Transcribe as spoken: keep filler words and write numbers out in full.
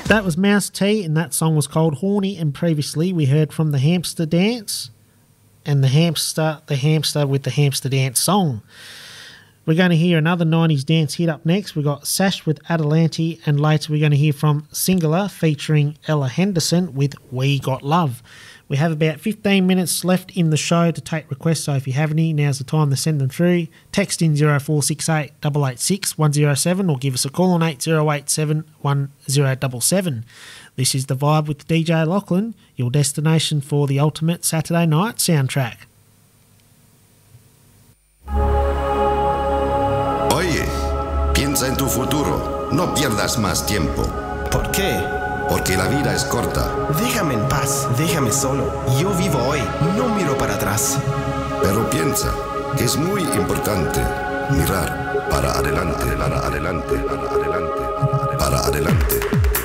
That was Mouse T, and that song was called Horny, and previously we heard from the Hamster Dance and the hamster, the hamster with the Hamster Dance song. We're going to hear another nineties dance hit up next. We've got Sash with Adelante, and later we're going to hear from Singular featuring Ella Henderson with We Got Love. We have about fifteen minutes left in the show to take requests, so if you have any, now's the time to send them through. Text in zero four six eight, eight eight six, one zero seven or give us a call on eight zero eight seven, one zero seven seven. This is The Vibe with D J Lachlan, your destination for the ultimate Saturday night soundtrack. Oye, piensa en tu futuro, no pierdas más tiempo. ¿Por qué? Porque la vida es corta. Déjame en paz, déjame solo. Yo vivo hoy, no miro para atrás. Pero piensa que es muy importante mirar para adelante, para adelante, para adelante, para adelante.